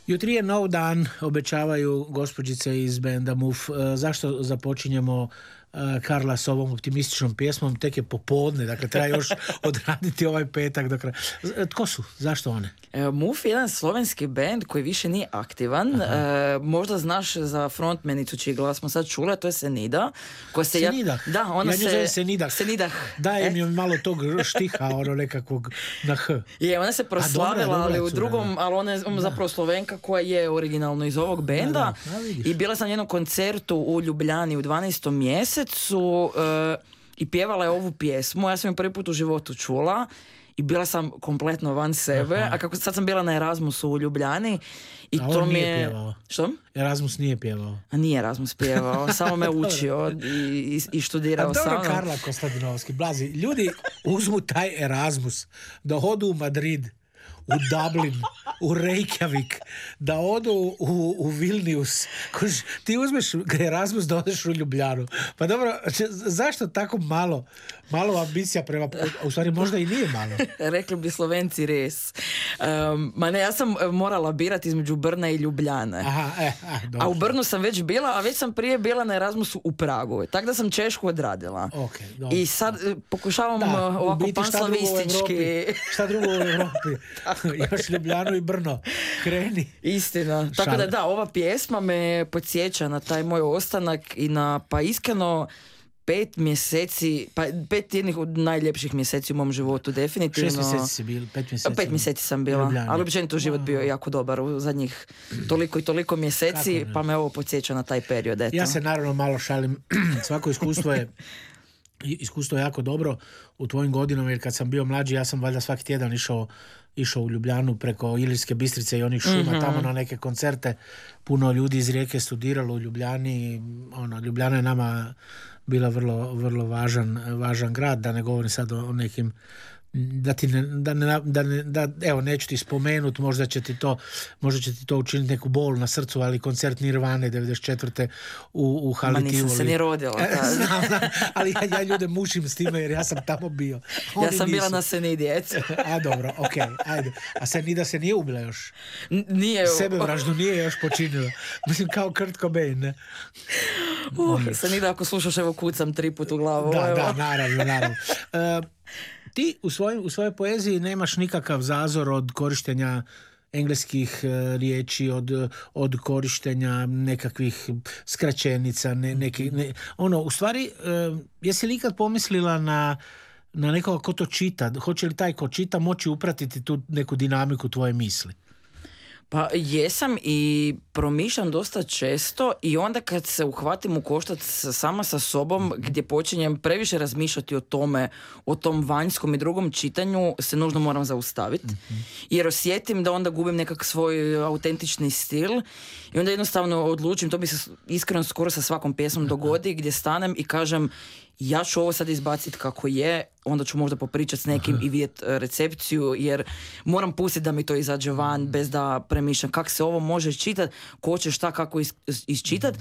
Jutri je nov dan, obećavaju gospođice iz benda MUF. Zašto započinjemo Karla s ovom optimističnom pjesmom? Tek je popodne, dakle treba još odraditi ovaj petak do kraja. Tko su? Zašto one? MUF je jedan slovenski band koji više nije aktivan. Možda znaš za frontmenicu čiji glas smo sad čuli, a to je Senida. Senida? Da, ona ja nju zove Senidah. Senidah. Daje mi malo tog štiha, ono nekakvog na H. Ona se proslavila, ali u drugom, ali ona je zapravo Slovenka koja je originalno iz ovog benda. I bila sam na jednom koncertu u Ljubljani u 12. mjesecu i pjevala je ovu pjesmu. Ja sam ju prvi put u životu čula i bila sam kompletno van sebe. A kako sad sam bila na Erasmusu u Ljubljani i a to on mi nije je... pjevao. Što? Erasmus nije pjevao. A nije Erasmus pjevao, samo me učio i študirao sa mnom. Dobro, Karla Konstantinovski, blazi. Ljudi uzmu taj Erasmus da odu u Madrid, u Dublin, u Reykjavik, da odu u Vilnius. Ti uzmeš Erasmus da odeš u Ljubljanu. Pa dobro, zašto tako malo ambicija prema... U stvari možda i nije malo. Rekli bi Slovenci res. Ja sam morala birati između Brna i Ljubljane. A u Brnu sam već bila, a već sam prije bila na Erasmusu u Pragu. Tako da sam Češku odradila. Okay, i sad pokušavam ovako panslavistički... Šta drugo u Evropi? Još Ljubljanu i Brno. Kreni. Istina. Tako da, ova pjesma me podsjeća na taj moj ostanak i na, pa iskreno, 5 mjeseci, pa 5 jednih od najljepših mjeseci u mom životu, definitivno. 6 mjeseci si bil, 5 mjeseci. 5 mjeseci sam bila, ali općenito život bio jako dobar u zadnjih toliko i toliko mjeseci, pa me ovo podsjeća na taj period. Eto. Ja se naravno malo šalim, svako iskustvo je jako dobro u tvojim godinama, jer kad sam bio mlađi, ja sam valjda svaki tjedan išao u Ljubljanu preko Ilirske Bistrice i onih šuma, tamo na neke koncerte. Puno ljudi iz Rijeke studiralo u Ljubljani. Ljubljana je nama bila vrlo, vrlo važan grad, da ne govorim sad o nekim evo, neću ti spomenuti, možda će ti to učiniti neku bol na srcu, ali koncert Nirvane 94. u Hali Tivoli. Nisam se ni rodila. Znam, ali ja ljude mušim s time jer ja sam tamo bio. Ja sam bila na Senidi, A dobro, okej, ajde. A Senida se nije ubila još? Nije. Sebevraždu nije još počinila. Mislim, kao Kurt Cobain, ne? Senida, ako slušaš, evo kucam 3 put u glavu. Da, naravno. Ti u svojoj poeziji nemaš nikakav zazor od korištenja engleskih riječi, od korištenja nekakvih skraćenica, u stvari, jesi li ikad pomislila na nekoga ko to čita? Hoće li taj ko čita moći upratiti tu neku dinamiku tvoje misli? Pa jesam i promišljam dosta često i onda kad se uhvatim u koštac sama sa sobom gdje počinjem previše razmišljati o tom vanjskom i drugom čitanju, se nužno moram zaustaviti. Jer osjetim da onda gubim nekak svoj autentični stil i onda jednostavno odlučim, to bi se iskreno skoro sa svakom pjesmom dogodi, gdje stanem i kažem ja ću ovo sad izbaciti kako je, onda ću možda popričati s nekim i vidjeti recepciju, jer moram pustiti da mi to izađe van bez da premišljam kako se ovo može čitati, ko će šta kako isčitati.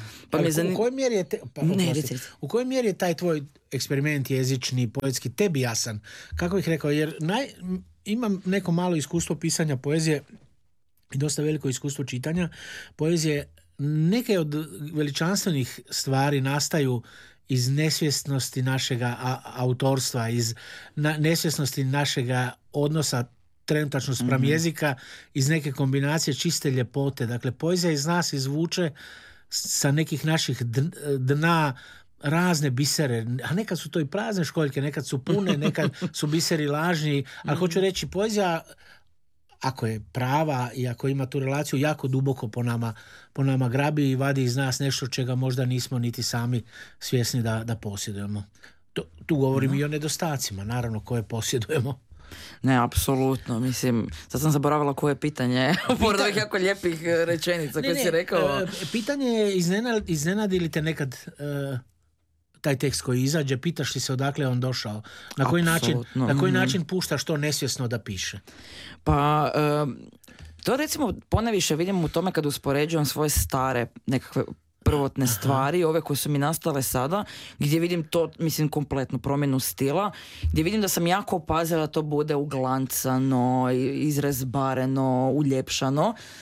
U kojoj mjeri je taj tvoj eksperiment jezični, poetski tebi jasan? Kako bih rekao, jer imam neko malo iskustvo pisanja poezije i dosta veliko iskustvo čitanja poezije. Neke od veličanstvenih stvari nastaju iz nesvjesnosti našega autorstva, iz nesvjesnosti našega odnosa trenutačno spram jezika, iz neke kombinacije čiste ljepote. Dakle, poezija iz nas izvuče sa nekih naših dna razne bisere, a nekad su to i prazne školjke, nekad su pune, nekad su biseri lažni, ali hoću reći, poezija, ako je prava i ako ima tu relaciju, jako duboko po nama grabi i vadi iz nas nešto čega možda nismo niti sami svjesni da posjedujemo. Tu govorim i o nedostacima, naravno, koje posjedujemo. Ne, apsolutno, mislim, sad sam zaboravila koje je pitanje, pored ovih jako lijepih rečenica koje si rekao. Pitanje je, iznenadi li te nekad taj tekst koji izađe, pitaš li se odakle je on došao? Na koji način puštaš to nesvjesno da piše? Pa, to recimo poneviše vidim u tome kad uspoređujem svoje stare nekakve prvotne stvari, ove koje su mi nastale sada, gdje vidim to, mislim, kompletnu promjenu stila, gdje vidim da sam jako opazila da to bude uglancano, izrezbareno, uljepšano.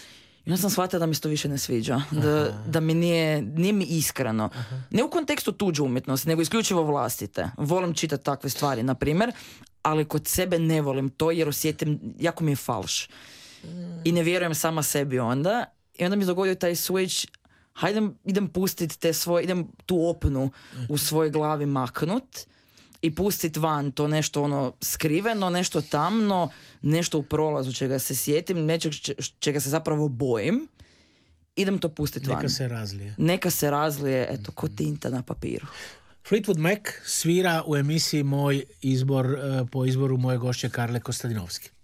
I onda sam shvatila da mi se to više ne sviđa. Da mi nije mi iskreno. Ne u kontekstu tuđe umjetnosti, nego isključivo vlastite. Volim čitati takve stvari, na primjer, ali kod sebe ne volim to jer osjetim, jako mi je falš. I ne vjerujem sama sebi onda. I onda mi se dogodio taj switch, idem pustiti idem tu opnu u svojoj glavi maknut i pustiti van to nešto ono skriveno, nešto tamno, nešto u prolazu čega se sjetim, nečeg čega se zapravo bojim. Idem to pustiti van. Neka se razlije, eto, ko tinta na papiru. Fleetwood Mac svira u emisiji Moj izbor po izboru moje gošće Karle Kostadinovski.